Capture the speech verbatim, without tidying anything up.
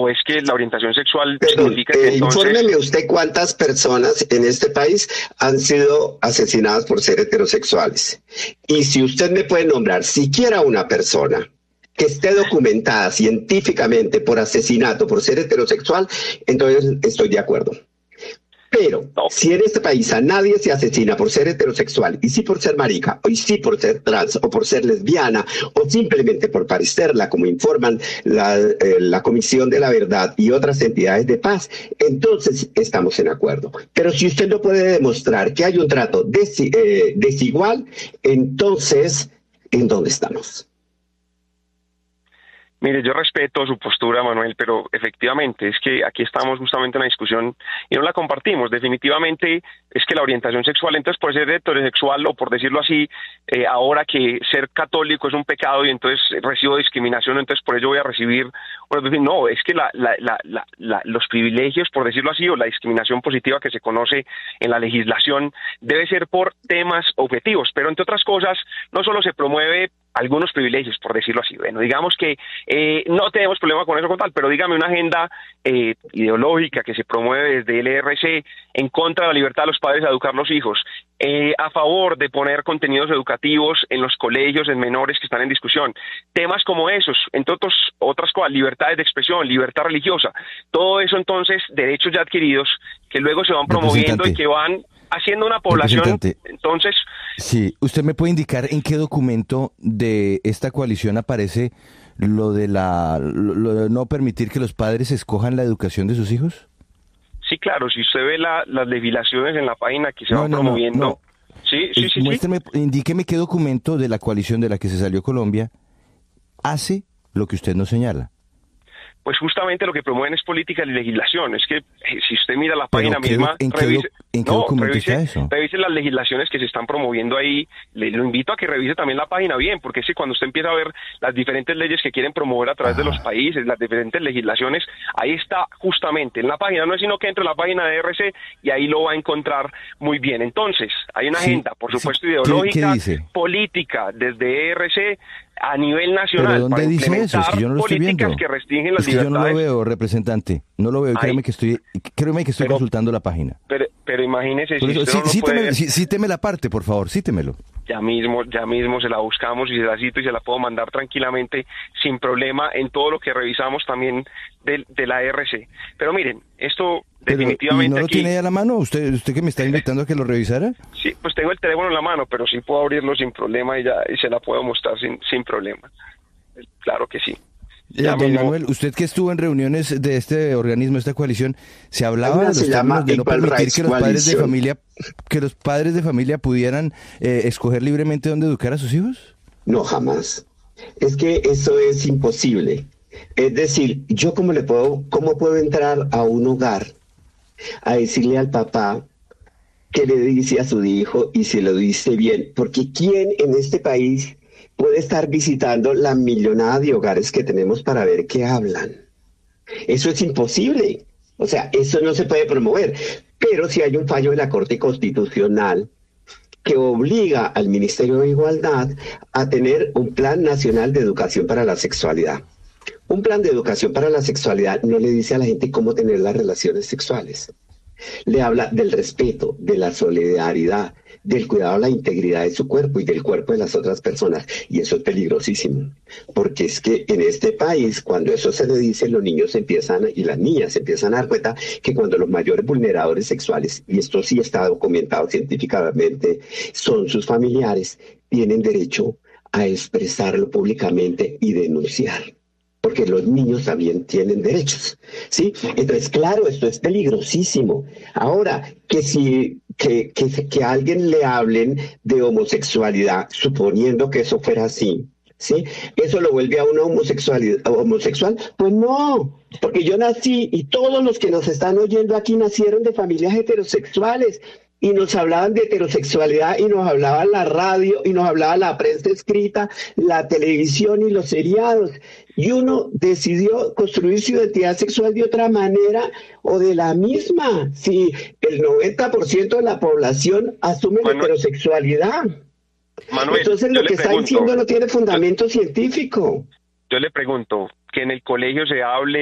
¿O es que la orientación sexual Perdón, significa que eh, entonces... infórmeme usted cuántas personas en este país han sido asesinadas por ser heterosexuales. Y si usted me puede nombrar siquiera una persona que esté documentada científicamente por asesinato, por ser heterosexual, entonces estoy de acuerdo. Pero No. si en este país a nadie se asesina por ser heterosexual, y sí por ser marica, o y sí por ser trans, o por ser lesbiana, o simplemente por parecerla, como informan la, eh, la Comisión de la Verdad y otras entidades de paz, entonces estamos en acuerdo. Pero si usted no puede demostrar que hay un trato desi- eh, desigual, entonces, ¿en dónde estamos? Mire, yo respeto su postura, Manuel, pero efectivamente es que aquí estamos justamente en una discusión y no la compartimos. Definitivamente es que la orientación sexual, entonces por ser heterosexual o por decirlo así, eh, ahora que ser católico es un pecado y entonces recibo discriminación, entonces por ello voy a recibir... Bueno, no, es que la, la, la, la, la, los privilegios, por decirlo así, o la discriminación positiva que se conoce en la legislación debe ser por temas objetivos, pero entre otras cosas no solo se promueve algunos privilegios, por decirlo así. Bueno, digamos que eh, no tenemos problema con eso con tal, pero dígame una agenda eh, ideológica que se promueve desde el E R C en contra de la libertad de los padres a educar los hijos, eh, a favor de poner contenidos educativos en los colegios, en menores que están en discusión, temas como esos, entre otros, otras cosas, libertades de expresión, libertad religiosa, todo eso entonces, derechos ya adquiridos que luego se van promoviendo y que van haciendo una población, entonces... Sí, ¿usted me puede indicar en qué documento de esta coalición aparece lo de la lo, lo de no permitir que los padres escojan la educación de sus hijos? Sí, claro, si usted ve la, las legislaciones en la página que se no, van no, promoviendo... No, no. Sí, sí, sí, Muéstrame, sí. Indíqueme qué documento de la coalición de la que se salió Colombia hace lo que usted nos señala. Pues justamente lo que promueven es política y legislación. Es que eh, si usted mira la página ¿Qué, misma, ¿en qué, revise, ¿en qué no, documento revise, está eso? revise las legislaciones que se están promoviendo ahí. Le lo invito a que revise también la página bien, porque es que cuando usted empieza a ver las diferentes leyes que quieren promover a través ah. de los países, las diferentes legislaciones, ahí está justamente en la página. No es sino que entre a la página de E R C y ahí lo va a encontrar muy bien. Entonces, hay una sí, agenda, por supuesto, sí. ideológica, ¿Qué, qué dice? política, desde E R C a nivel nacional. ¿Pero dónde dice eso? Es que yo no lo estoy viendo. Que restringen las es que yo libertades. no lo veo, representante. No lo veo. Créeme que estoy, créeme que estoy pero, consultando la página. Pero, pero imagínese si eso, usted sí, no lo cíteme, puede... sí, cíteme la parte, por favor, cítemelo. Ya mismo, ya mismo se la buscamos y se la cito y se la puedo mandar tranquilamente, sin problema, en todo lo que revisamos también de, de la E R C. Pero miren, esto Pero, definitivamente ¿y no lo aquí... tiene ahí a la mano? ¿Usted usted que me está invitando a que lo revisara? Sí, pues tengo el teléfono en la mano, pero sí puedo abrirlo sin problema y, ya, y se la puedo mostrar sin, sin problema. Claro que sí. Ya, don mismo... Manuel, usted que estuvo en reuniones de este organismo, esta coalición, ¿se hablaba de los términos de no permitir que los padres de familia que los padres de familia pudieran eh, escoger libremente dónde educar a sus hijos? No, jamás. Es que eso es imposible. Es decir, yo cómo le puedo, cómo puedo entrar a un hogar a decirle al papá qué le dice a su hijo y si lo dice bien, porque ¿quién en este país puede estar visitando la millonada de hogares que tenemos para ver qué hablan? Eso es imposible. O sea, eso no se puede promover. Pero si hay un fallo de la Corte Constitucional que obliga al Ministerio de Igualdad a tener un Plan Nacional de Educación para la Sexualidad. Un plan de educación para la sexualidad no le dice a la gente cómo tener las relaciones sexuales. Le habla del respeto, de la solidaridad, del cuidado de la integridad de su cuerpo y del cuerpo de las otras personas. Y eso es peligrosísimo, porque es que en este país, cuando eso se le dice, los niños empiezan y las niñas empiezan a dar cuenta que cuando los mayores vulneradores sexuales, y esto sí está documentado científicamente, son sus familiares, tienen derecho a expresarlo públicamente y denunciar. Porque los niños también tienen derechos, ¿sí? Entonces, claro, esto es peligrosísimo. Ahora, que si que, que, que a alguien le hablen de homosexualidad, suponiendo que eso fuera así, ¿sí? ¿Eso lo vuelve a una homosexualidad, homosexual? Pues no, porque yo nací y todos los que nos están oyendo aquí nacieron de familias heterosexuales. Y nos hablaban de heterosexualidad y nos hablaba la radio y nos hablaba la prensa escrita, la televisión y los seriados. Y uno decidió construir su identidad sexual de otra manera o de la misma. Si el noventa por ciento de la población asume Manuel, la heterosexualidad. Manuel, entonces lo que está diciendo no tiene fundamento yo, científico. Yo le pregunto, que en el colegio se hable